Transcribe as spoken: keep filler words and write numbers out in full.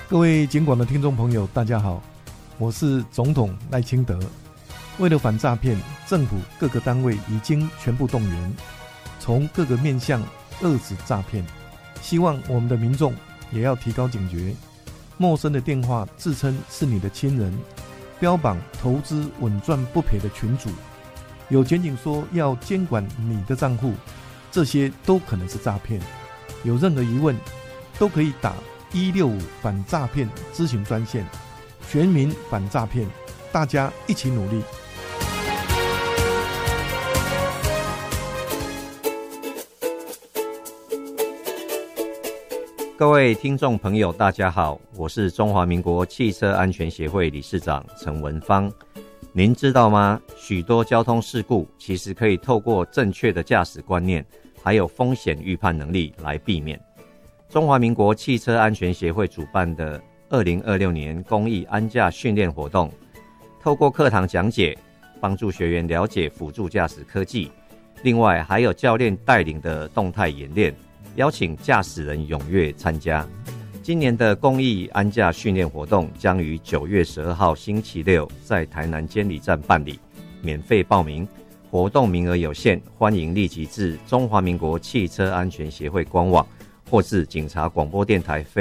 各位警广的听众朋友大家好，我是总统赖清德。为了反诈骗，政府各个单位已经全部动员，从各个面向遏止诈骗。希望我们的民众也要提高警觉，陌生的电话自称是你的亲人，标榜投资稳赚不赔的群组，有检警说要监管你的账户，这些都可能是诈骗。有任何疑问都可以打一六五反诈骗咨询专线，全民反诈骗，大家一起努力。 各位听众朋友大家好，我是中华民国汽车安全协会理事长陈文芳。您知道吗？许多交通事故其实可以透过正确的驾驶观念还有风险预判能力来避免。中华民国汽车安全协会主办的二零二六年公益安驾训练活动，透过课堂讲解，帮助学员了解辅助驾驶科技，另外还有教练带领的动态演练，邀请驾驶人踊跃参加。今年的公益安驾训练活动将于九月十二号星期六在台南监理站办理，免费报名，活动名额有限，欢迎立即至中华民国汽车安全协会官网或至警察广播电台